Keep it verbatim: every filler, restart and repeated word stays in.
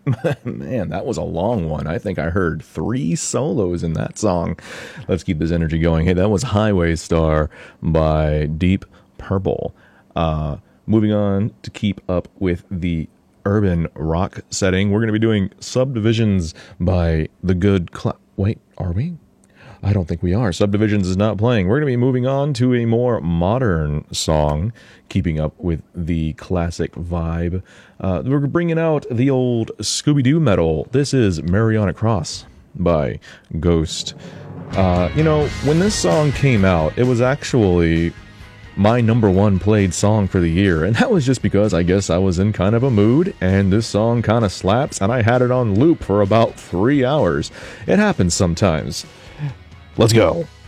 Man, that was a long one. I think I heard three solos in that song. Let's keep this energy going. Hey, that was Highway Star by Deep Purple. Uh, moving on to keep up with the urban rock setting, we're going to be doing Subdivisions by The Good Cl- Wait, are we? I don't think we are. Subdivisions is not playing. We're going to be moving on to a more modern song, keeping up with the classic vibe. Uh, we're bringing out the old Scooby-Doo metal. This is Mariana Cross by Ghost. Uh, you know, when this song came out, it was actually my number one played song for the year, and that was just because I guess I was in kind of a mood, and this song kind of slaps, and I had it on loop for about three hours. It happens sometimes. Let's go.